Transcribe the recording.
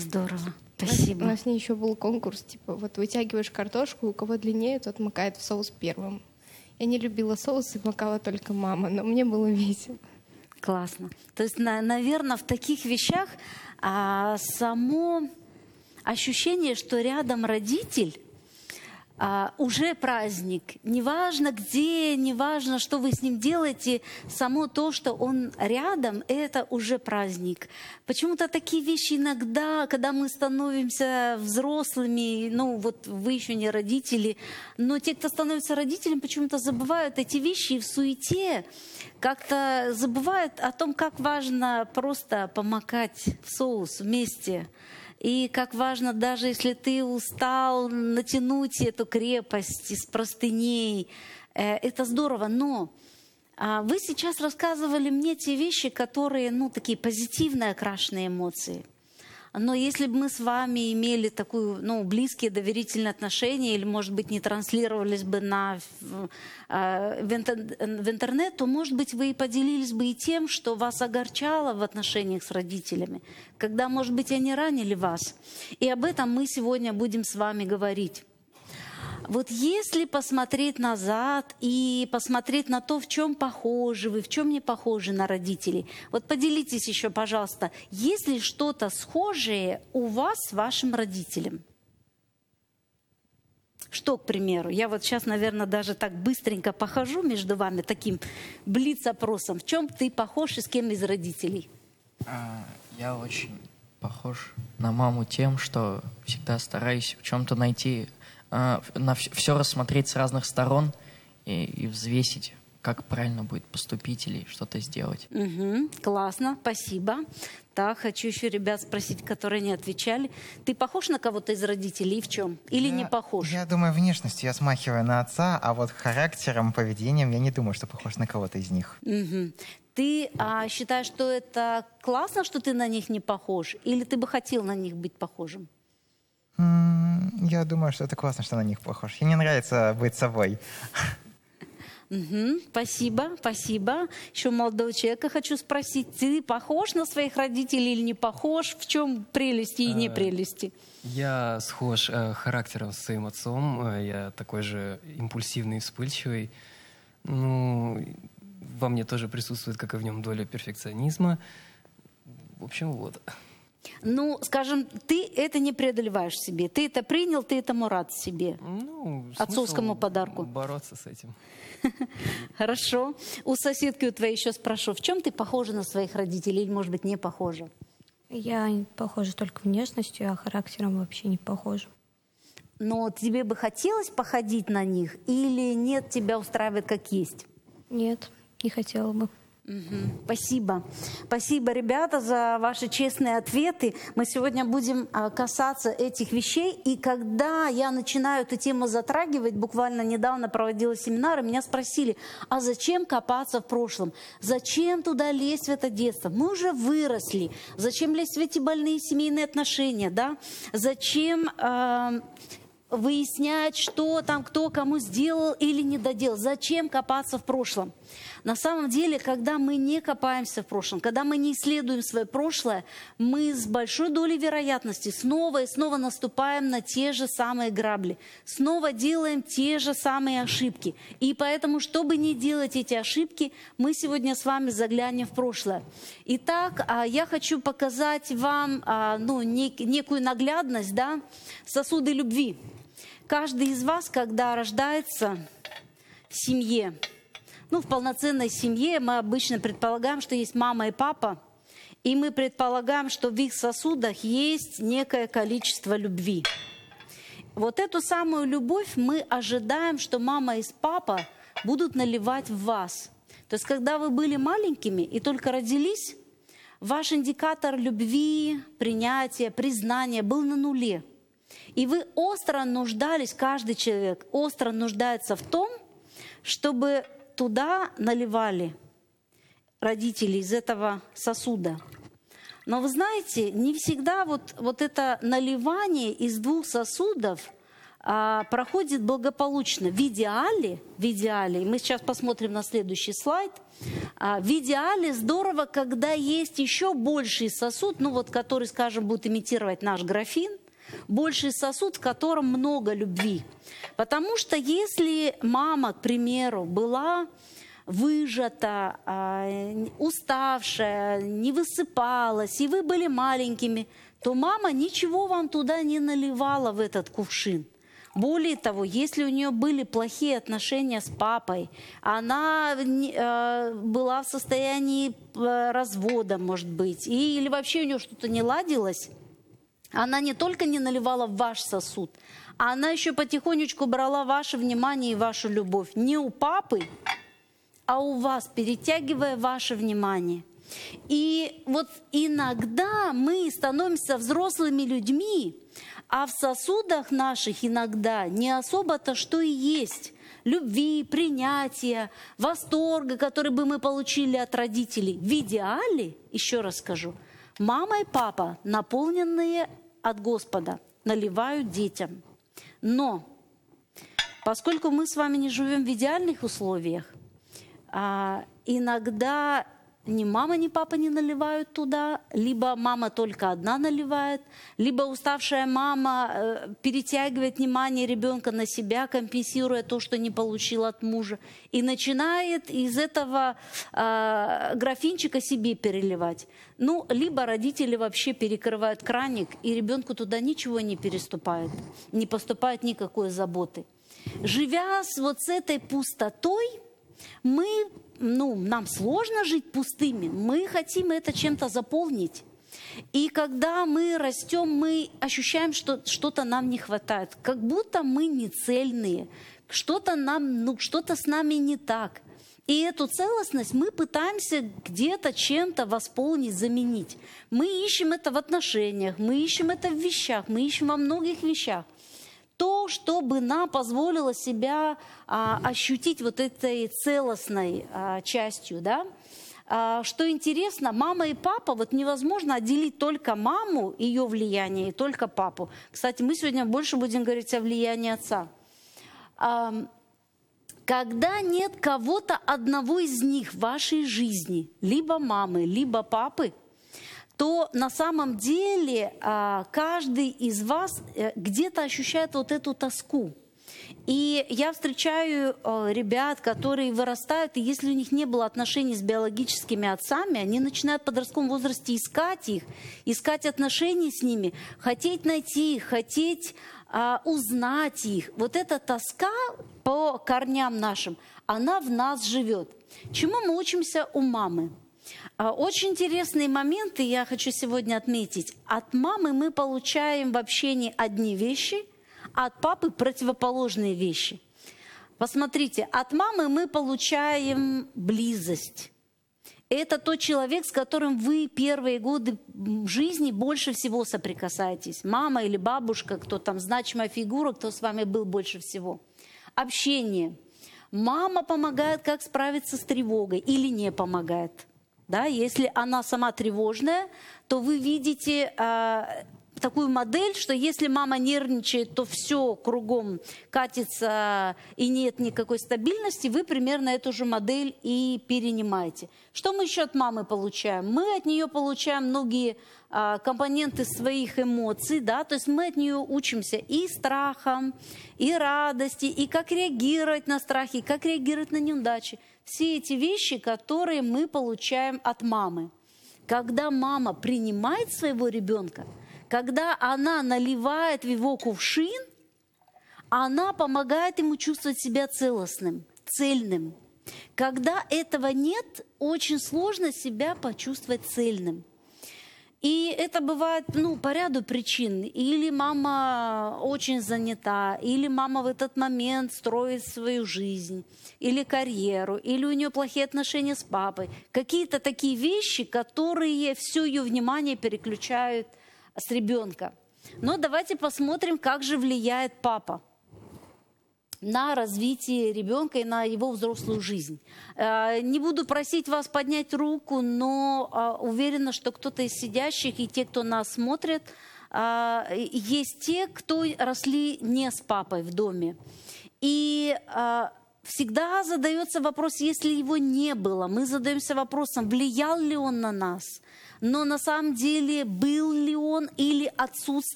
Здорово. У Спасибо. нас с ней еще был конкурс, типа, вот вытягиваешь картошку, у кого длиннее, тот макает в соус первым. Я не любила соус и макала только мама, но мне было весело. Классно. То есть, наверное, в таких вещах само ощущение, что рядом родитель, уже праздник. Неважно где, неважно, что вы с ним делаете, само то, что он рядом, это уже праздник. Почему-то такие вещи иногда, когда мы становимся взрослыми, ну вот вы еще не родители, но те, кто становится родителем, почему-то забывают эти вещи и в суете как-то забывают о том, как важно просто помакать в соус вместе. И как важно, даже если ты устал, натянуть эту крепость из простыней. Это здорово. Но вы сейчас рассказывали мне те вещи, которые, ну, такие позитивные, окрашенные эмоции. Но если бы мы с вами имели такую, ну, близкие доверительные отношения, или, может быть, не транслировались бы в интернет, то, может быть, вы и поделились бы и тем, что вас огорчало в отношениях с родителями, когда, может быть, они ранили вас. И об этом мы сегодня будем с вами говорить. Вот если посмотреть назад и посмотреть на то, в чем похожи вы, в чем не похожи на родителей, вот поделитесь еще, пожалуйста, есть ли что-то схожее у вас с вашим родителем? Что, к примеру? Я вот сейчас, наверное, даже так быстренько похожу между вами таким блиц-опросом. В чем ты похож и с кем из родителей? Я очень похож на маму тем, что всегда стараюсь в чем-то найти, все рассмотреть с разных сторон и взвесить, как правильно будет поступить или что-то сделать. Угу, классно, спасибо. Так, хочу еще ребят спросить, которые не отвечали. Ты похож на кого-то из родителей и в чем? Или не похож? Я думаю, внешностью я смахиваю на отца, а вот характером, поведением я не думаю, что похож на кого-то из них. Угу. Ты считаешь, что это классно, что ты на них не похож? Или ты бы хотел на них быть похожим? Я думаю, что это классно, что на них похож. Мне нравится быть собой. Угу, спасибо, спасибо. Еще молодого человека хочу спросить. Ты похож на своих родителей или не похож? В чем прелести и не прелести? Я схож характером с своим отцом. Я такой же импульсивный и вспыльчивый. Ну, во мне тоже присутствует, как и в нем, доля перфекционизма. В общем, вот. Ну, скажем, ты это не преодолеваешь в себе. Ты это принял, ты этому рад себе. Ну, отцовскому подарку. Бороться с этим. Хорошо. У соседки у твоей еще спрошу, в чем ты похожа на своих родителей или, может быть, не похожа? Я похожа только внешностью, а характером вообще не похожа. Но тебе бы хотелось походить на них или нет, тебя устраивает как есть? Нет, не хотела бы. Угу. Спасибо. Спасибо, ребята, за ваши честные ответы. Мы сегодня будем касаться этих вещей. И когда я начинаю эту тему затрагивать, буквально недавно проводила семинар, и меня спросили, а зачем копаться в прошлом? Зачем туда лезть в это детство? Мы уже выросли. Зачем лезть в эти больные семейные отношения? Да? Зачем выяснять, что там, кто кому сделал или не доделал? Зачем копаться в прошлом? На самом деле, когда мы не копаемся в прошлом, когда мы не исследуем свое прошлое, мы с большой долей вероятности снова и снова наступаем на те же самые грабли, снова делаем те же самые ошибки. И поэтому, чтобы не делать эти ошибки, мы сегодня с вами заглянем в прошлое. Итак, я хочу показать вам некую наглядность, да, сосуды любви. Каждый из вас, когда рождается в семье, в полноценной семье мы обычно предполагаем, что есть мама и папа, и мы предполагаем, что в их сосудах есть некое количество любви. Вот эту самую любовь мы ожидаем, что мама и папа будут наливать в вас. То есть, когда вы были маленькими и только родились, ваш индикатор любви, принятия, признания был на нуле. И вы остро нуждались, каждый человек остро нуждается в том, чтобы туда наливали родители из этого сосуда. Но вы знаете, не всегда вот это наливание из двух сосудов проходит благополучно. В идеале, и мы сейчас посмотрим на следующий слайд, в идеале здорово, когда есть еще больший сосуд, ну вот который, скажем, будет имитировать наш графин, больший сосуд, в котором много любви. Потому что если мама, к примеру, была выжата, уставшая, не высыпалась, и вы были маленькими, то мама ничего вам туда не наливала в этот кувшин. Более того, если у нее были плохие отношения с папой, она была в состоянии развода, может быть, или вообще у нее что-то не ладилось, она не только не наливала в ваш сосуд, а она еще потихонечку брала ваше внимание и вашу любовь. Не у папы, а у вас, перетягивая ваше внимание. И вот иногда мы становимся взрослыми людьми, а в сосудах наших иногда не особо-то что и есть. Любви, принятия, восторга, который бы мы получили от родителей. В идеале, еще раз скажу, мама и папа, наполненные от Господа, наливают детям. Но поскольку мы с вами не живем в идеальных условиях, иногда ни мама, ни папа не наливают туда, либо мама только одна наливает, либо уставшая мама перетягивает внимание ребенка на себя, компенсируя то, что не получила от мужа, и начинает из этого графинчика себе переливать. Ну, либо родители вообще перекрывают краник, и ребенку туда ничего не переступает, не поступает никакой заботы. Живя вот с этой пустотой, нам сложно жить пустыми, мы хотим это чем-то заполнить. И когда мы растем, мы ощущаем, что что-то нам не хватает, как будто мы не цельные, что-то с нами не так. И эту целостность мы пытаемся где-то чем-то восполнить, заменить. Мы ищем это в отношениях, мы ищем это в вещах, мы ищем во многих вещах. То, чтобы нам позволило себя ощутить вот этой целостной частью, да. Что интересно, мама и папа, вот невозможно отделить только маму, ее влияние, и только папу. Кстати, мы сегодня больше будем говорить о влиянии отца. Когда нет кого-то одного из них в вашей жизни, либо мамы, либо папы, то на самом деле каждый из вас где-то ощущает вот эту тоску. И я встречаю ребят, которые вырастают, и если у них не было отношений с биологическими отцами, они начинают в подростковом возрасте искать их, искать отношения с ними, хотеть найти их, хотеть узнать их. Вот эта тоска по корням нашим, она в нас живет. Чему мы учимся у мамы? Очень интересные моменты я хочу сегодня отметить. От мамы мы получаем в общении одни вещи, а от папы противоположные вещи. Посмотрите, от мамы мы получаем близость. Это тот человек, с которым вы первые годы жизни больше всего соприкасаетесь. Мама или бабушка, кто там значимая фигура, кто с вами был больше всего. Общение. Мама помогает, как справиться с тревогой или не помогает. Да, если она сама тревожная, то вы видите такую модель, что если мама нервничает, то все кругом катится и нет никакой стабильности, вы примерно эту же модель и перенимаете. Что мы еще от мамы получаем? Мы от нее получаем многие компоненты своих эмоций, да, то есть мы от нее учимся и страхом, и радости, и как реагировать на страхи, и как реагировать на неудачи. Все эти вещи, которые мы получаем от мамы. Когда мама принимает своего ребенка, когда она наливает в его кувшин, она помогает ему чувствовать себя целостным, цельным. Когда этого нет, очень сложно себя почувствовать цельным. И это бывает по ряду причин. Или мама очень занята, или мама в этот момент строит свою жизнь, или карьеру, или у нее плохие отношения с папой. Какие-то такие вещи, которые все ее внимание переключают с ребенка. Но давайте посмотрим, как же влияет папа на развитие ребенка и на его взрослую жизнь. Не буду просить вас поднять руку, но уверена, что кто-то из сидящих и те, кто нас смотрит, есть те, кто росли не с папой в доме. И всегда задается вопрос, если его не было, мы задаемся вопросом, влиял ли он на нас, но на самом деле был ли он или